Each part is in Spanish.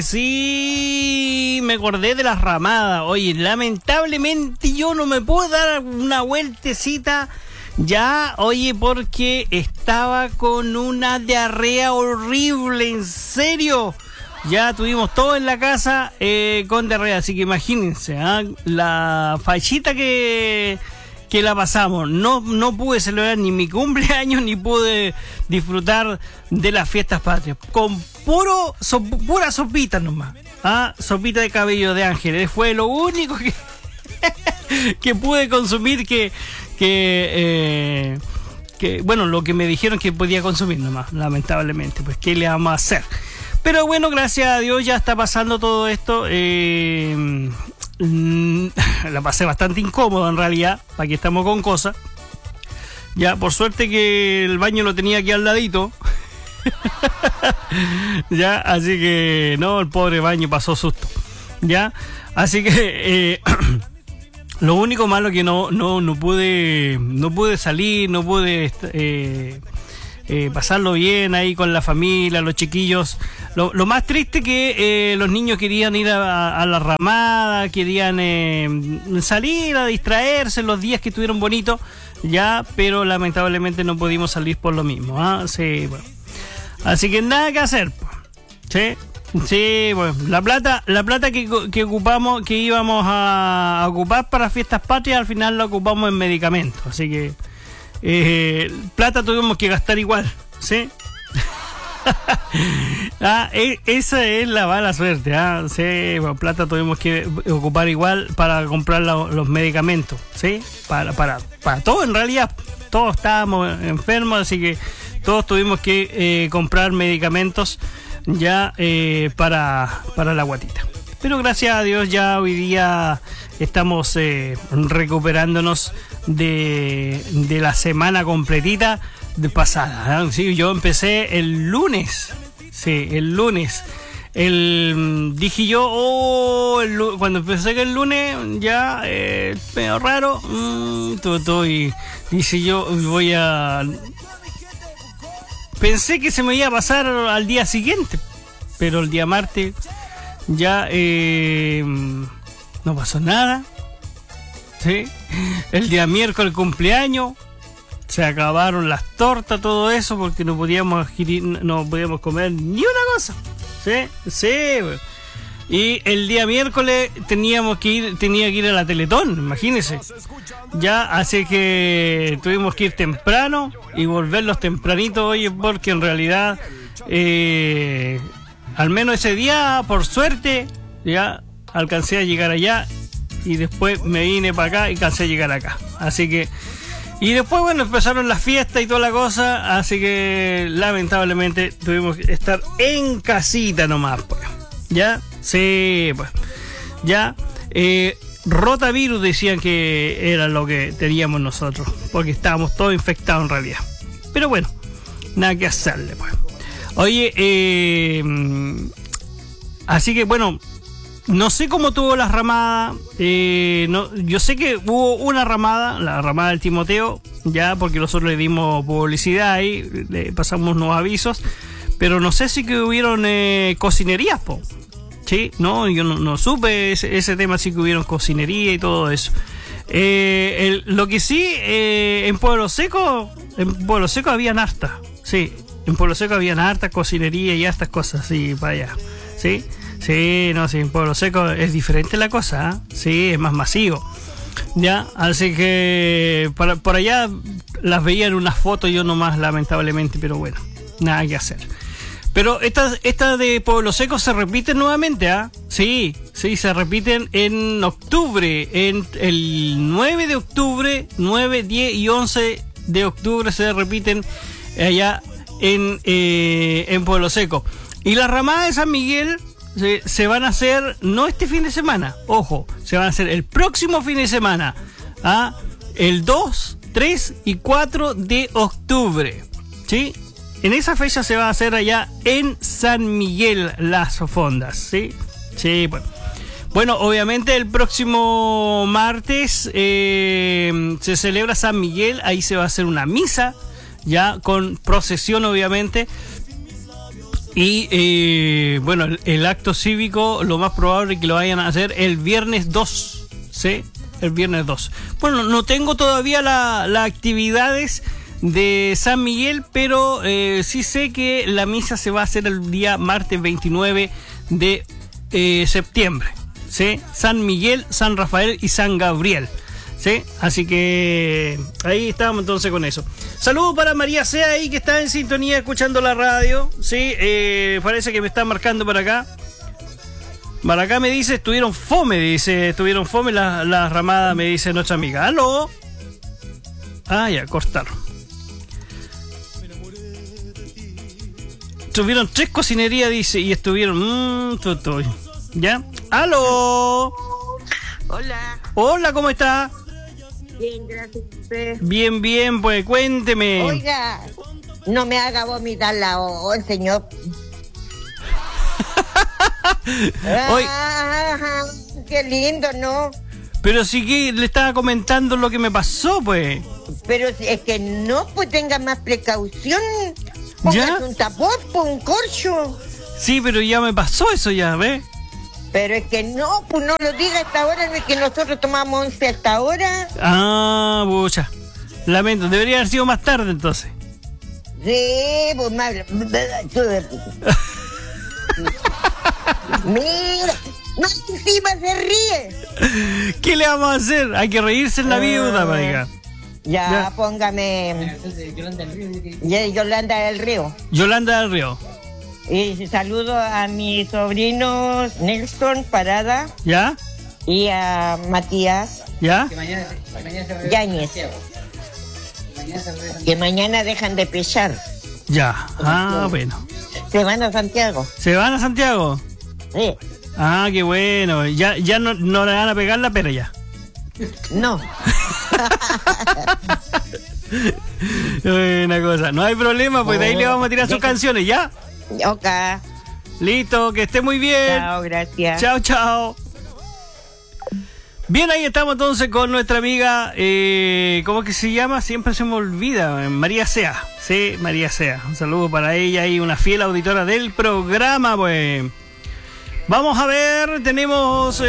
Sí, me acordé de las ramadas. Oye, lamentablemente yo no me puedo dar una vueltecita ya, oye, porque estaba con una diarrea horrible, en serio. Ya tuvimos todo en la casa con diarrea, así que imagínense, la fachita que la pasamos. No pude celebrar ni mi cumpleaños, ni pude disfrutar de las fiestas patrias. Con pura sopita nomás. Sopita de cabello de ángeles. Fue lo único que pude consumir que bueno, lo que me dijeron que podía consumir nomás, lamentablemente. Pues, ¿qué le vamos a hacer? Pero bueno, gracias a Dios ya está pasando todo esto. La pasé bastante incómodo en realidad, para que estamos con cosas. Ya, por suerte que el baño lo tenía aquí al ladito. Ya, así que no, el pobre baño pasó susto. Ya, así que lo único malo que no pude salir, no pude pasarlo bien ahí con la familia, los chiquillos. Lo más triste que los niños querían ir a la ramada, querían salir a distraerse los días que estuvieron bonitos, ya, pero lamentablemente no pudimos salir por lo mismo. Sí, bueno. Así que nada que hacer. Sí, bueno, la plata que ocupamos, que íbamos a ocupar para fiestas patrias, al final la ocupamos en medicamentos, así que plata tuvimos que gastar igual, ¿sí? Esa es la mala suerte, sí, bueno, plata tuvimos que ocupar igual para comprar los medicamentos, ¿sí? Para todo, en realidad, todos estábamos enfermos, así que todos tuvimos que comprar medicamentos ya para la guatita. Pero gracias a Dios ya hoy día estamos recuperándonos de la semana completita de pasada. Sí, yo empecé el lunes. Sí, el lunes. Dije yo, cuando empecé el lunes, ya, medio raro. Y dice yo, pensé que se me iba a pasar al día siguiente, pero el día martes ya no pasó nada. ¿Sí? El día miércoles cumpleaños, se acabaron las tortas, todo eso, porque no podíamos comer ni una cosa. Sí. Y el día miércoles tenía que ir a la Teletón, imagínense. Ya, así que tuvimos que ir temprano y volverlos tempranito, oye, porque en realidad, al menos ese día, por suerte, ya alcancé a llegar allá y después me vine para acá y alcancé a llegar acá. Así que, y después, bueno, empezaron las fiestas y toda la cosa, así que lamentablemente tuvimos que estar en casita nomás, pues. ¿Ya? Sí, pues. Ya. Rotavirus decían que era lo que teníamos nosotros, porque estábamos todos infectados en realidad. Pero bueno, nada que hacerle, pues. Oye, así que bueno, no sé cómo tuvo la ramada. Yo sé que hubo una ramada, la ramada del Timoteo, ya, porque nosotros le dimos publicidad ahí, le pasamos unos avisos, pero no sé si que hubieron cocinerías, po. Sí, no, yo no supe ese tema, sí que hubieron cocinería y todo eso. Lo que sí, en Pueblo Seco habían hartas, sí, en Pueblo Seco habían hartas cocinería y hartas cosas, sí, para allá, sí. Sí, no, sí, en Pueblo Seco es diferente la cosa, sí, es más masivo. Ya, así que por allá las veía en unas fotos yo nomás, lamentablemente, pero bueno, nada que hacer. Pero estas de Pueblo Seco se repiten nuevamente, Sí, se repiten en octubre, en el 9 de octubre, 9, 10 y 11 de octubre se repiten allá en Pueblo Seco. Y la ramada de San Miguel se van a hacer, no este fin de semana, ojo, se van a hacer el próximo fin de semana, el 2, 3 y 4 de octubre, ¿sí? En esa fecha se va a hacer allá en San Miguel las fondas, ¿sí? Sí, bueno. Bueno, obviamente el próximo martes se celebra San Miguel, ahí se va a hacer una misa, ya con procesión obviamente. Y bueno, el acto cívico lo más probable es que lo vayan a hacer el viernes 2, ¿sí? El viernes 2. Bueno, no tengo todavía las actividades de San Miguel, pero sí sé que la misa se va a hacer el día martes 29 de septiembre, ¿sí? San Miguel, San Rafael y San Gabriel, ¿sí? Así que ahí estamos entonces con eso. Saludos para María Sea ahí que está en sintonía escuchando la radio, ¿sí? Parece que me está marcando por acá. Para acá me dice, estuvieron fome las ramadas, me dice nuestra amiga. ¿Aló? Ah, ya, cortaron. Tuvieron 3 cocinerías, dice, y estuvieron... ¿Ya? ¿Aló? Hola. Hola, ¿cómo está? Bien, gracias a usted. Bien, bien, pues cuénteme. Oiga, no me haga vomitar el señor. Hoy, qué lindo, ¿no? pero sí que le estaba comentando lo que me pasó, pues. Pero es que no, pues tenga más precaución. ¿Ya? Póngase un tapón, un corcho. Sí, pero ya me pasó eso ya, ¿ves? Pero es que no, pues no lo diga hasta ahora, no es que nosotros tomamos 11 hasta ahora. Ah, bucha. Lamento, debería haber sido más tarde entonces. Sí, pues más. Mira, más encima se ríe. ¿Qué le vamos a hacer? Hay que reírse en la viuda, marica. Ya, póngame. Yolanda del Río. Yolanda del Río. Y saludo a mis sobrinos Nelson Parada. ¿Ya? Y a Matías ¿Ya? Yáñez. Que mañana dejan de pesar. Ya. Ah, bueno. Se van a Santiago. ¿Se van a Santiago? Sí. Ah, qué bueno. Ya no le van a pegar la pera ya. No. Una cosa. No hay problema, pues de ahí le vamos a tirar sus canciones, ¿ya? Ok. Listo, que esté muy bien. Chao, gracias. Chao, chao. Bien, ahí estamos entonces con nuestra amiga, ¿cómo es que se llama? Siempre se me olvida, María Sea. Sí, María Sea. Un saludo para ella y una fiel auditora del programa, pues. Vamos a ver, tenemos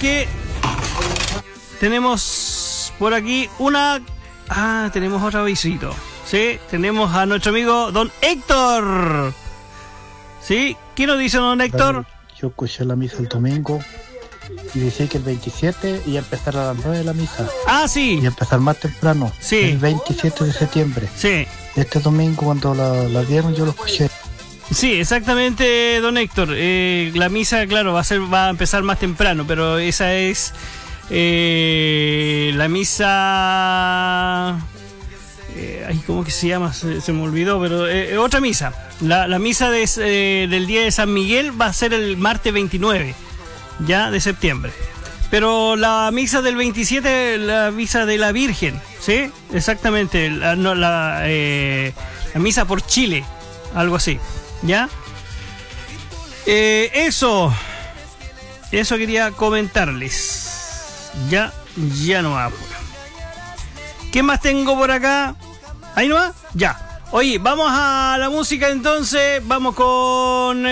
tenemos por aquí una... Ah, tenemos otro visito. Sí, tenemos a nuestro amigo Don Héctor. ¿Sí? ¿Qué nos dice don Héctor? Yo escuché la misa el domingo y decía que el 27 iba a empezar a las 9 de la misa. Ah, sí. Y empezar más temprano. Sí. El 27 de septiembre. Sí. Este domingo cuando la dieron yo lo escuché. Sí, exactamente, don Héctor. La misa, claro, va a empezar más temprano, pero esa es la misa... ¿cómo que se llama? Se me olvidó, pero otra misa. La misa del día de San Miguel va a ser el martes 29, ya, de septiembre. Pero la misa del 27, la misa de la Virgen, ¿sí? Exactamente, la misa por Chile, algo así, ¿ya? Eso quería comentarles. Ya no va. ¿Qué más tengo por acá? ¿Ahí no va? Ya. Oye, vamos a la música entonces. Vamos con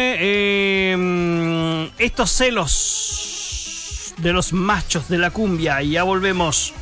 estos celos de los machos de la cumbia. Y ya volvemos.